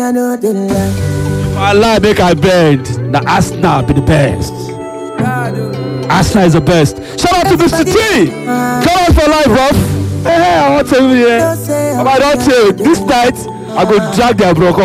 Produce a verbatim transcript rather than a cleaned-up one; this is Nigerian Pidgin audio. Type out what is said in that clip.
I know the lie. Allah make I bend. The Arsenal be the best. Arsenal is the best. Shout out to Mister T. Come on for life, Ruff. Hey, I want to be here. I don't tell you. This night, I go drag their broke